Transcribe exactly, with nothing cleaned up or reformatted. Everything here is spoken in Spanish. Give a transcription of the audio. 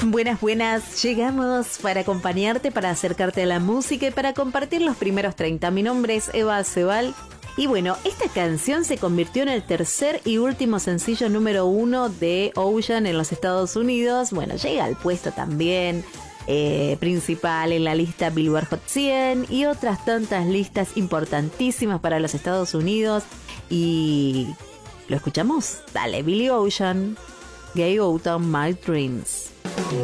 Buenas, buenas. Llegamos para acompañarte, para acercarte a la música y para compartir los primeros treinta. Mi nombre es Eva Acebal. Y bueno, esta canción se convirtió en el tercer y último sencillo número uno de Ocean en los Estados Unidos. Bueno, llega al puesto también eh, principal en la lista Billboard Hot cien y otras tantas listas importantísimas para los Estados Unidos. Y ¿lo escuchamos? Dale, Billy Ocean, Gay Out of My Dreams.